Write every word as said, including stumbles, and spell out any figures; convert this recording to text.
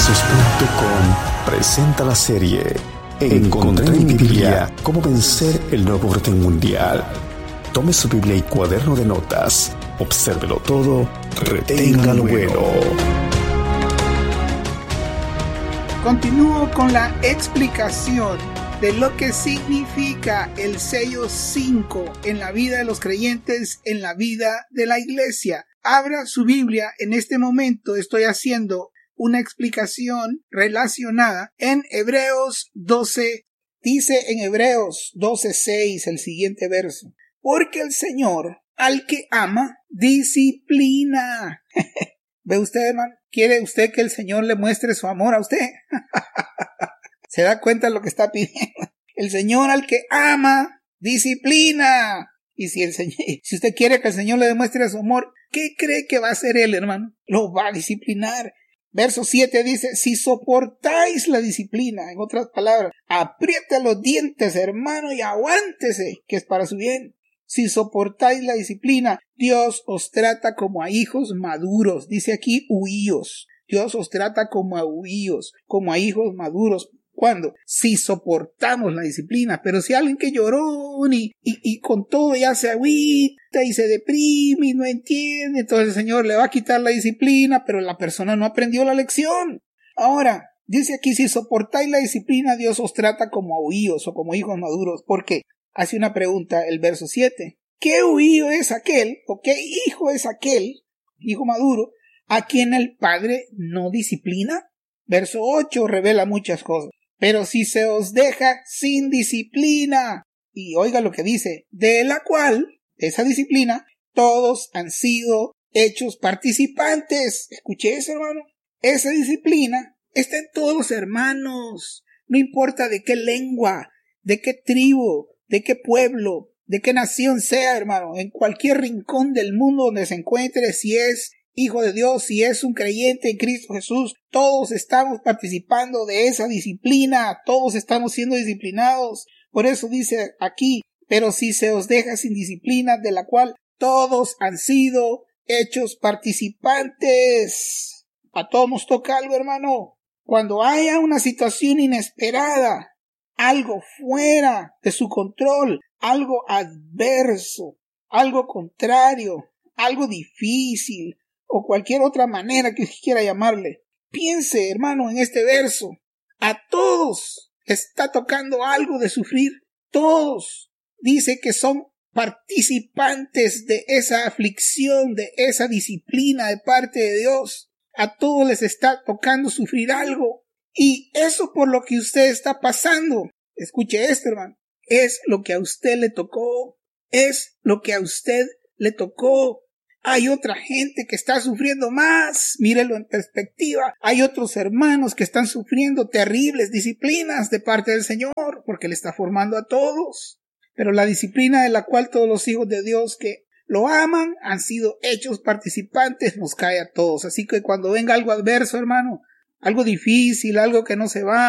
versos punto com presenta la serie Encontré en mi Biblia cómo vencer el nuevo orden mundial. Tome su Biblia y cuaderno de notas, obsérvelo todo, retenga lo bueno. Continúo con la explicación de lo que significa el sello cinco en la vida de los creyentes, en la vida de la iglesia. Abra su Biblia. En este momento estoy haciendo una explicación relacionada en Hebreos doce. Dice en Hebreos doce seis el siguiente verso: porque el Señor al que ama disciplina. ¿Ve usted, hermano? ¿Quiere usted que el Señor le muestre su amor a usted? ¿Se da cuenta de lo que está pidiendo? El Señor al que ama disciplina. Y si, el Señor, si usted quiere que el Señor le demuestre su amor, ¿qué cree que va a hacer Él, hermano? Lo va a disciplinar. Verso siete dice: si soportáis la disciplina, en otras palabras, aprieta los dientes, hermano, y aguántese, que es para su bien. Si soportáis la disciplina, Dios os trata como a hijos maduros. Dice aquí huíos. Dios os trata como a huíos, como a hijos maduros. ¿Cuándo? Si soportamos la disciplina. Pero si alguien que lloró y, y, y con todo ya se agüita y se deprime y no entiende, entonces el Señor le va a quitar la disciplina, pero la persona no aprendió la lección. Ahora, dice aquí: si soportáis la disciplina, Dios os trata como a huíos o como hijos maduros. ¿Por qué? Hace una pregunta el verso siete. ¿Qué huío es aquel o qué hijo es aquel, hijo maduro, a quien el padre no disciplina? Verso ocho revela muchas cosas. Pero si se os deja sin disciplina, y oiga lo que dice, de la cual, esa disciplina, todos han sido hechos participantes. Escuche eso, hermano. Esa disciplina está en todos los hermanos. No importa de qué lengua, de qué tribu, de qué pueblo, de qué nación sea, hermano. En cualquier rincón del mundo donde se encuentre, si es hijo de Dios, si es un creyente en Cristo Jesús, todos estamos participando de esa disciplina, todos estamos siendo disciplinados. Por eso dice aquí: pero si se os deja sin disciplina, de la cual todos han sido hechos participantes. A todos nos toca algo, hermano. Cuando haya una situación inesperada, algo fuera de su control, algo adverso, algo contrario, algo difícil, o cualquier otra manera que usted quiera llamarle, piense, hermano, en este verso. A todos está tocando algo de sufrir. Todos dice que son participantes de esa aflicción, de esa disciplina de parte de Dios. A todos les está tocando sufrir algo. Y eso por lo que usted está pasando, escuche esto, hermano, es lo que a usted le tocó. Es lo que a usted le tocó. Hay otra gente que está sufriendo más, mírelo en perspectiva. Hay otros hermanos que están sufriendo terribles disciplinas de parte del Señor, porque le está formando a todos. Pero la disciplina de la cual todos los hijos de Dios que lo aman han sido hechos participantes, nos cae a todos. Así que cuando venga algo adverso, hermano, algo difícil, algo que no se va,